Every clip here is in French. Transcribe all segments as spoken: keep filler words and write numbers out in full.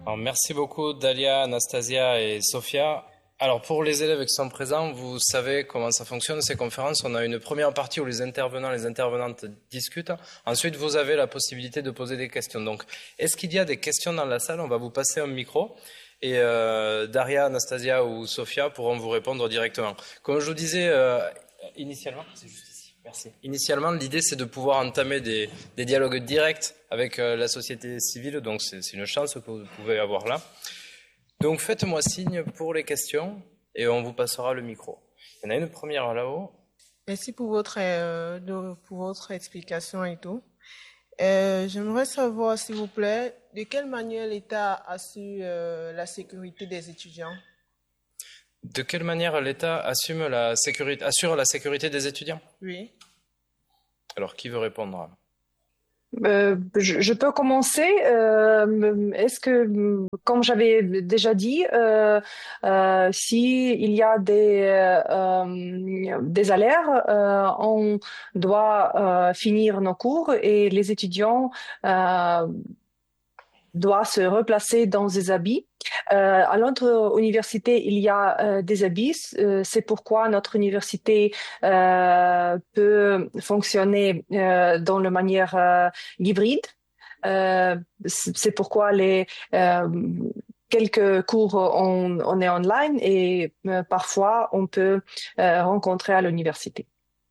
Alors, merci beaucoup Dalia, Anastasia et Sofia. Alors pour les élèves qui sont présents, vous savez comment ça fonctionne ces conférences. On a une première partie où les intervenants, les intervenantes discutent. Ensuite, vous avez la possibilité de poser des questions. Donc, est-ce qu'il y a des questions dans la salle? On va vous passer un micro et euh, Daria, Anastasia ou Sofia pourront vous répondre directement. Comme je vous disais euh, initialement, c'est juste ici. Merci. Initialement, l'idée c'est de pouvoir entamer des, des dialogues directs avec euh, la société civile. Donc, c'est, c'est une chance que vous pouvez avoir là. Donc faites-moi signe pour les questions et on vous passera le micro. Il y en a une première là-haut. Merci pour votre, euh, de, pour votre explication et tout. Euh, j'aimerais savoir, s'il vous plaît, de quelle manière l'État assure euh, la sécurité des étudiants? De quelle manière l'État assume la sécurité, assure la sécurité des étudiants? Oui. Alors, qui veut répondre? Euh, je, je peux commencer. Euh, est-ce que, comme j'avais déjà dit, euh, euh, si il y a des euh, des alertes, euh, on doit euh, finir nos cours et les étudiants euh, doivent se replacer dans des habits. Euh, à notre université, il y a euh, des habits. Euh, c'est pourquoi notre université euh, peut fonctionner euh, dans la manière euh, hybride. Euh, c'est pourquoi les euh, quelques cours on, on est online et euh, parfois on peut euh, rencontrer à l'université.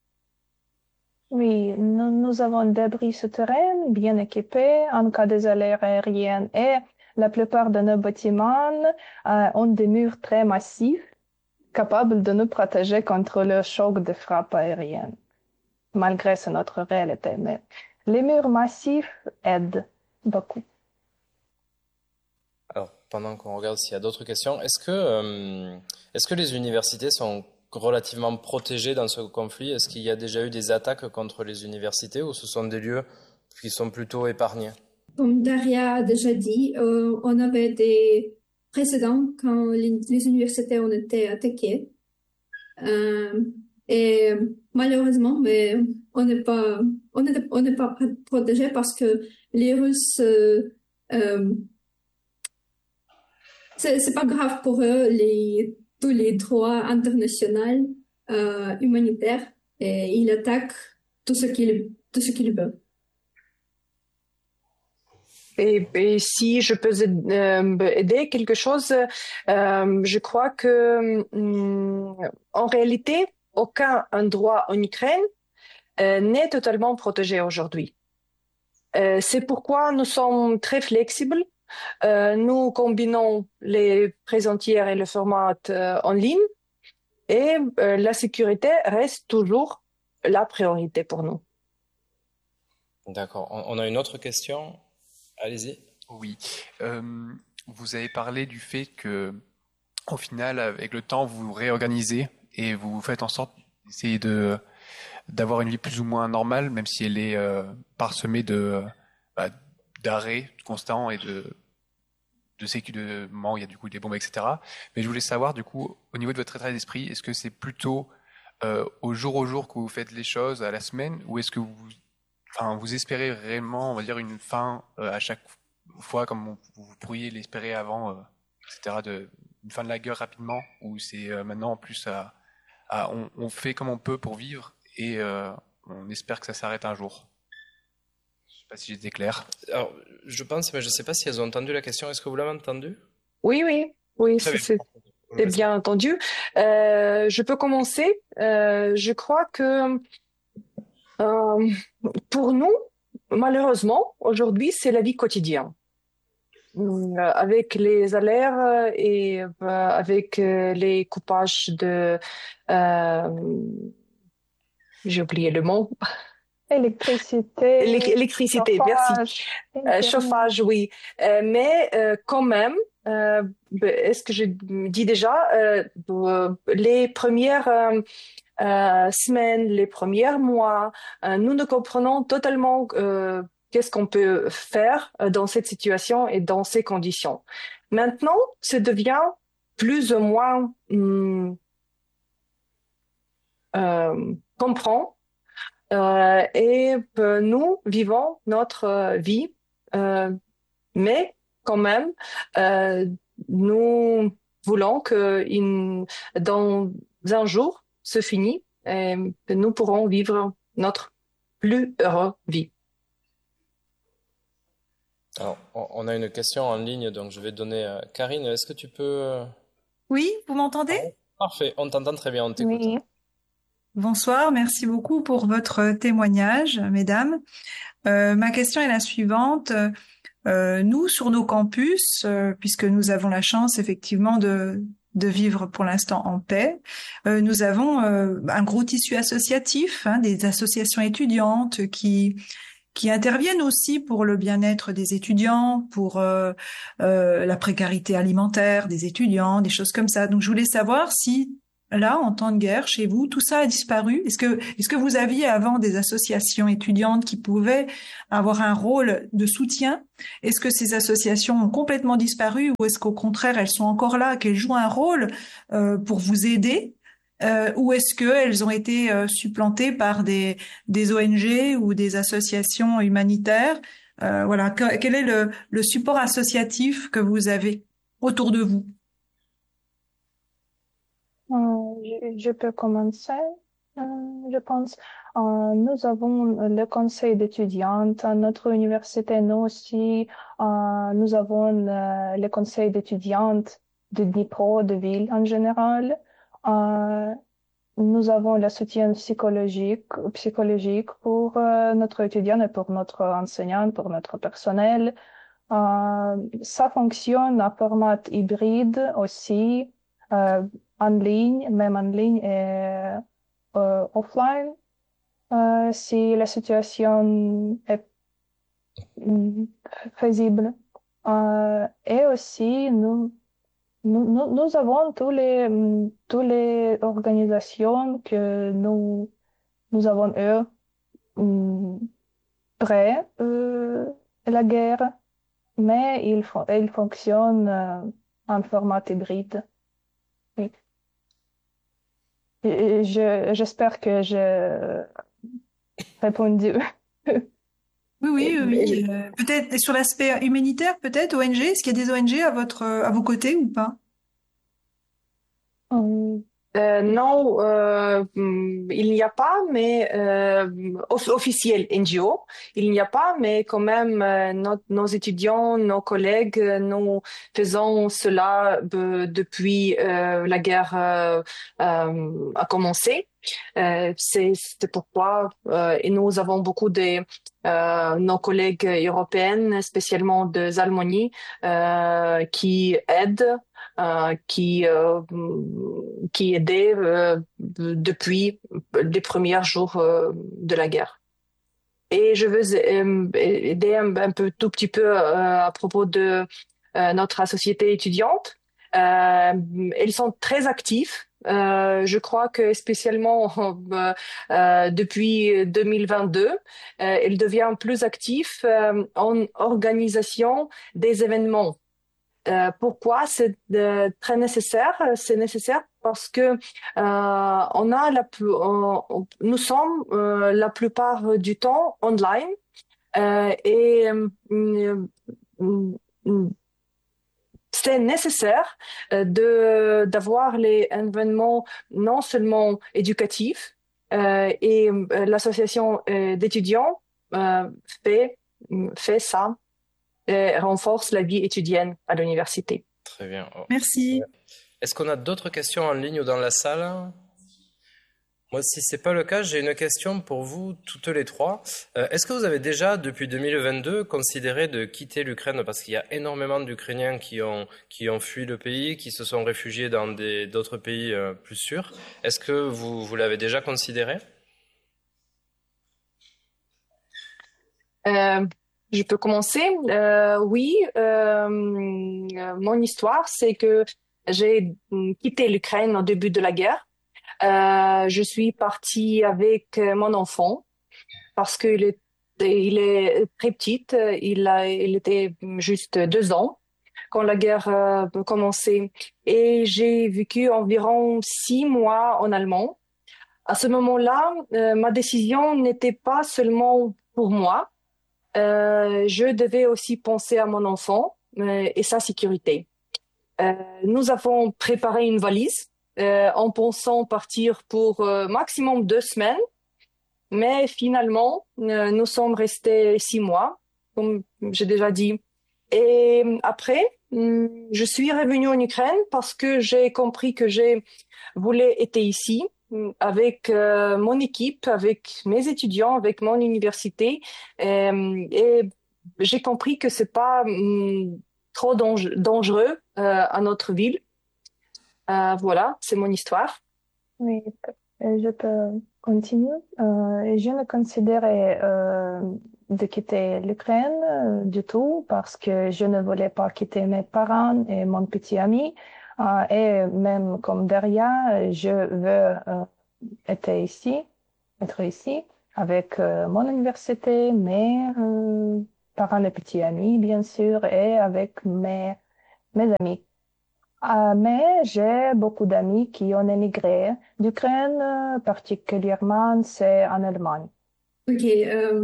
Oui, nous, nous avons des abris souterrains bien équipés en cas des alertes aériennes et la plupart de nos bâtiments euh, ont des murs très massifs capables de nous protéger contre le choc de frappe aérienne, malgré c'est notre réalité. Mais les murs massifs aident beaucoup. Alors, pendant qu'on regarde s'il y a d'autres questions, est-ce que, euh, est-ce que les universités sont relativement protégées dans ce conflit? Est-ce qu'il y a déjà eu des attaques contre les universités ou ce sont des lieux qui sont plutôt épargnés? Comme Daria a déjà dit, euh, on avait des précédents quand les, les universités ont été attaquées. Euh, et malheureusement, mais on n'est pas, on n'est, on n'est pas protégé parce que les Russes, euh, euh, c'est, c'est pas grave pour eux, les, tous les droits internationaux, euh, humanitaires, et ils attaquent tout ce qu'ils, tout ce qu'ils veulent. Et, et si je peux euh, aider quelque chose, euh, je crois que euh, en réalité, aucun endroit en Ukraine euh, n'est totalement protégé aujourd'hui. Euh, c'est pourquoi nous sommes très flexibles. Euh, nous combinons les présentières et le format euh, en ligne et euh, la sécurité reste toujours la priorité pour nous. D'accord. On, on a une autre question. Allez-y. Oui. Euh, vous avez parlé du fait que, au final, avec le temps, vous vous réorganisez et vous faites en sorte d'essayer de d'avoir une vie plus ou moins normale, même si elle est euh, parsemée de bah, d'arrêts constants et de de sécurité, où il y a du coup des bombes, et cetera. Mais je voulais savoir, du coup, au niveau de votre état d'esprit, est-ce que c'est plutôt euh, au jour au jour que vous faites les choses, à la semaine, ou est-ce que vous Enfin, vous espérez réellement, on va dire, une fin euh, à chaque fois, comme on, vous pourriez l'espérer avant, euh, et cetera, de, une fin de la guerre rapidement, ou c'est euh, maintenant en plus à, à on, on fait comme on peut pour vivre et euh, on espère que ça s'arrête un jour. Je ne sais pas si j'étais clair. Alors, je pense, mais je ne sais pas si elles ont entendu la question. Est-ce que vous l'avez entendu? Oui, oui, oui, Très c'est, bien. c'est bien entendu. Euh, je peux commencer. Euh, je crois que Euh, pour nous, malheureusement, aujourd'hui, c'est la vie quotidienne. Euh, avec les alertes et euh, avec euh, les coupages de... Euh, j'ai oublié le mot. Électricité, L'électricité, électricité, merci. Euh, chauffage, oui. Euh, mais euh, quand même, euh, est-ce que je dis déjà, euh, les premières... Euh, Euh, semaines, les premiers mois, euh, nous ne comprenons totalement euh, qu'est-ce qu'on peut faire euh, dans cette situation et dans ces conditions. Maintenant, ça devient plus ou moins hum, euh, comprend euh, et euh, nous vivons notre euh, vie, euh, mais quand même, euh, nous voulons que in- dans un jour se finit et que nous pourrons vivre notre plus heureuse vie. Alors, on on a une question en ligne, donc je vais donner à Karine. Est-ce que tu peux... euh, Oui, vous m'entendez? parler? Parfait, on t'entend très bien, on t'écoute. Oui. Bonsoir, merci beaucoup pour votre témoignage, mesdames. Euh, ma question est la suivante. Euh, nous, sur nos campus, euh, puisque nous avons la chance effectivement de, de vivre pour l'instant en paix, euh, nous avons euh, un gros tissu associatif, hein, des associations étudiantes qui qui interviennent aussi pour le bien-être des étudiants, pour euh, euh, la précarité alimentaire des étudiants, des choses comme ça. Donc, je voulais savoir si, là, en temps de guerre, chez vous, tout ça a disparu. Est-ce que, est-ce que vous aviez avant des associations étudiantes qui pouvaient avoir un rôle de soutien? Est-ce que ces associations ont complètement disparu ou est-ce qu'au contraire, elles sont encore là, qu'elles jouent un rôle euh, pour vous aider? Euh, ou est-ce qu'elles ont été euh, supplantées par des, des O N G ou des associations humanitaires? Euh, voilà, Que- quel est le, le support associatif que vous avez autour de vous? Euh, je, je peux commencer, euh, je pense. Euh, nous avons le conseil d'étudiantes à notre université, nous aussi. Euh, nous avons euh, le conseil d'étudiantes de Dnipro, de ville en général. Euh, nous avons le soutien psychologique, psychologique pour euh, notre étudiant et pour notre enseignant, pour notre personnel. Euh, ça fonctionne en format hybride aussi, euh, en ligne, même en ligne et euh, offline, euh, si la situation est mm, faisible. Euh, et aussi, nous, nous, nous, nous avons tous les, mm, tous les organisations que nous, nous avons eues mm, près euh, la guerre. Mais il, fon- il fonctionne euh, en format hybride. Oui. Et- et je, j'espère que j'ai répondu. Oui, oui, Et- oui. et- oui. Euh, peut-être sur l'aspect humanitaire, peut-être O N G. Est-ce qu'il y a des O N G à votre, à vos côtés ou pas? Hum, Euh, non, euh, hum, il n'y a pas, mais euh, off- officiel N G O, il n'y a pas, mais quand même, euh, nos, nos étudiants, nos collègues, euh, nous faisons cela de- depuis euh, la guerre euh, euh, a commencé. Euh, c'est c'est pourquoi euh, et nous avons beaucoup de euh, nos collègues européennes, spécialement de Allemagne, euh, qui aident euh, qui euh, qui aidait euh, depuis les premiers jours euh, de la guerre. Et je veux euh, aider un, un peu, tout petit peu euh, à propos de euh, notre société étudiante. Euh, Ils sont très actifs. Euh, je crois que spécialement euh, euh, depuis deux mille vingt-deux, euh, il devient plus actif euh, en organisation des événements. Euh, pourquoi c'est euh, très nécessaire? C'est nécessaire parce que euh, on a la plus, on- on- nous sommes euh, la plupart du temps online euh, et euh, euh, euh, c'est nécessaire euh, de d'avoir les événements non seulement éducatifs euh, et euh, l'association euh, d'étudiants euh, fait fait ça et renforce la vie étudienne à l'université. Très bien. Oh. Merci. Est-ce qu'on a d'autres questions en ligne ou dans la salle? Moi, si c'est pas le cas, j'ai une question pour vous toutes les trois. Euh, est-ce que vous avez déjà, depuis deux mille vingt-deux, considéré de quitter l'Ukraine? Parce qu'il y a énormément d'Ukrainiens qui ont, qui ont fui le pays, qui se sont réfugiés dans des, d'autres pays euh, plus sûrs. Est-ce que vous, vous l'avez déjà considéré? Euh, je peux commencer. Euh, oui, euh, mon histoire, c'est que j'ai quitté l'Ukraine au début de la guerre. Euh, je suis partie avec mon enfant parce qu'il est, il est très petit. Il a, il était juste deux ans quand la guerre a commencé. Et j'ai vécu environ six mois en Allemagne. À ce moment-là, euh, ma décision n'était pas seulement pour moi. Euh, je devais aussi penser à mon enfant euh, et sa sécurité. Euh, nous avons préparé une valise euh, en pensant partir pour euh, maximum deux semaines, mais finalement, euh, nous sommes restés six mois, comme j'ai déjà dit. Et après, hum, je suis revenue en Ukraine parce que j'ai compris que je voulais être ici hum, avec euh, mon équipe, avec mes étudiants, avec mon université. Euh, et j'ai compris que c'est pas hum, trop dange- dangereux euh, à notre ville. Euh, voilà, c'est mon histoire. Oui, euh, je peux continuer. Euh, je ne considérais euh, de quitter l'Ukraine euh, du tout parce que je ne voulais pas quitter mes parents et mon petit ami. Euh, et même comme derrière, je veux euh, être ici, être ici avec euh, mon université, mes euh, parents et petits amis, bien sûr, et avec mes, mes amis. Ah, mais j'ai beaucoup d'amis qui ont émigré d'Ukraine, euh, particulièrement c'est en Allemagne. Ok, euh,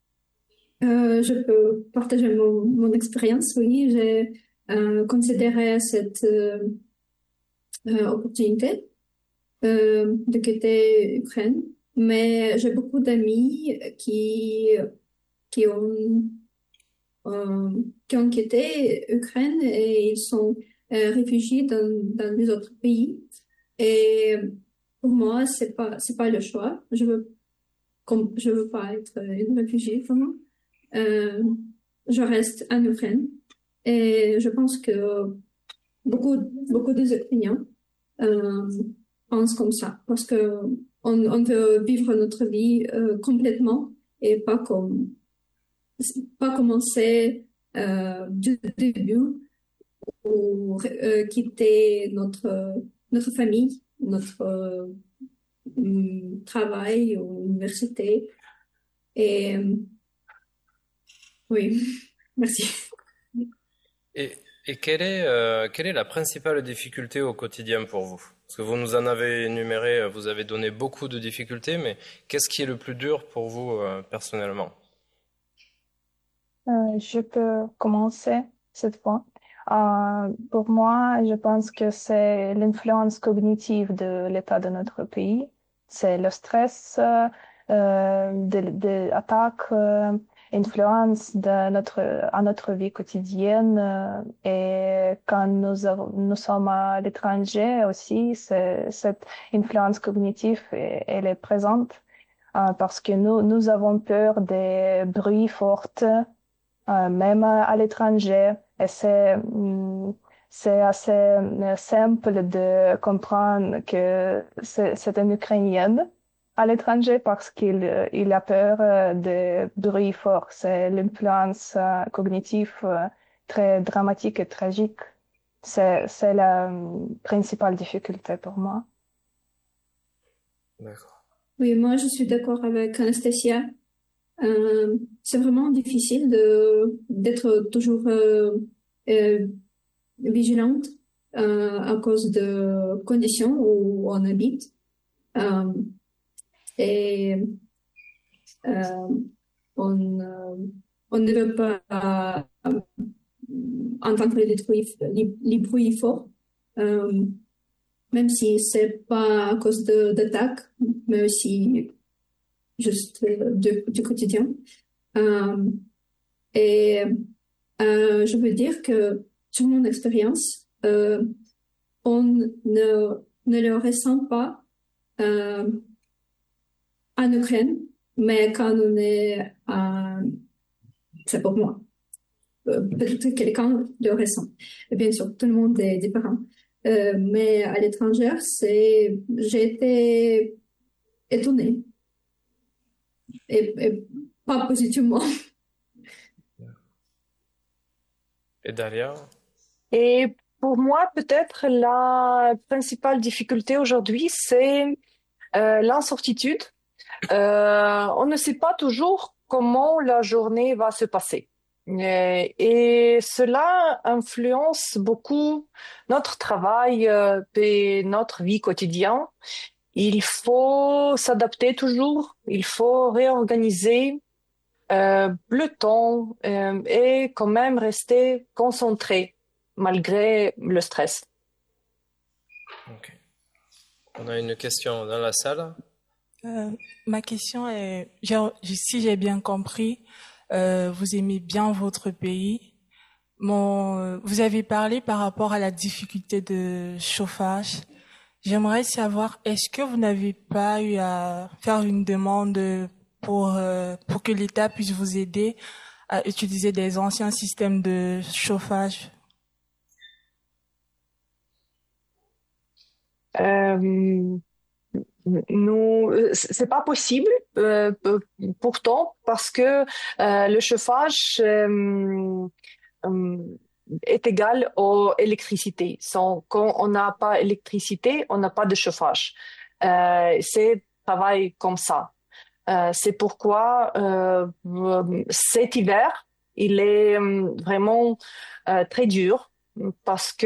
euh, je peux partager mon, mon expérience. Oui, j'ai euh, considéré cette euh, euh, opportunité euh, de quitter l'Ukraine, mais j'ai beaucoup d'amis qui, qui ont, euh, qui ont quitté l'Ukraine et ils sont euh, réfugiés dans, dans les autres pays. Et pour moi, c'est pas, c'est pas le choix. Je veux, comme, je veux pas être une réfugiée, vraiment. Euh, je reste en Ukraine. Et je pense que beaucoup, beaucoup des Ukrainiens euh, pensent comme ça. Parce que on, on veut vivre notre vie euh, complètement et pas comme, pas commencer euh, du début ou euh, quitter notre, notre famille, notre euh, travail ou université. Et euh, oui, merci. Et, et quelle est, euh, quelle est la principale difficulté au quotidien pour vous? Parce que vous nous en avez énuméré, vous avez donné beaucoup de difficultés, mais qu'est-ce qui est le plus dur pour vous euh, personnellement? Euh, je peux commencer cette fois. Euh, pour moi, je pense que c'est l'influence cognitive de l'état de notre pays. C'est le stress, euh, de, de attaques, euh, influence de notre, à notre vie quotidienne. euh, et quand nous, avons- nous sommes à l'étranger aussi, c'est, cette influence cognitive, elle elle est présente. Euh, parce que nous, nous avons peur des bruits forts, euh, même à l'étranger. Et c'est, hum, c'est assez euh, simple de comprendre que c'est, c'est une Ukrainienne à l'étranger parce qu'il euh, il a peur euh, des bruits forts. C'est l'influence euh, cognitive euh, très dramatique et tragique. C'est, c'est la hum, principale difficulté pour moi. D'accord. Oui, moi je suis d'accord avec Anastasia. Euh, c'est vraiment difficile de d'être toujours euh, euh, vigilante euh, à cause de conditions où on habite. Euh, et euh, on, euh, on ne veut pas euh, entendre les bruits, les, les bruits forts, euh, même si c'est pas à cause de d'attaques, mais aussi juste euh, de, du quotidien. Euh, et euh, je veux dire que sur mon expérience, euh, on ne, ne le ressent pas euh, en Ukraine, mais quand on est, euh, c'est pour moi, euh, peut-être que quelqu'un le ressent. Et bien sûr, tout le monde est différent. Euh, mais à l'étranger, c'est, j'ai été étonnée et, et pas positivement. Et Dalia? Et pour moi, peut-être la principale difficulté aujourd'hui, c'est euh, l'incertitude. Euh, on ne sait pas toujours comment la journée va se passer. Et, et cela influence beaucoup notre travail euh, et notre vie quotidienne. Il faut s'adapter toujours, il faut réorganiser euh, le temps euh, et quand même rester concentré malgré le stress. Ok. On a une question dans la salle. Euh, ma question est, j'ai- si j'ai bien compris, euh, vous aimez bien votre pays. Mon, euh, vous avez parlé par rapport à la difficulté de chauffage. J'aimerais savoir, est-ce que vous n'avez pas eu à faire une demande pour, euh, pour que l'État puisse vous aider à utiliser des anciens systèmes de chauffage? Euh, nous, c'est pas possible euh, pourtant parce que euh, le chauffage euh, euh, est égal à l'électricité. Sans, quand on n'a pas d'électricité, on n'a pas de chauffage. Euh, c'est travail comme ça. Euh, c'est pourquoi euh, cet hiver, il est euh, vraiment euh, très dur parce que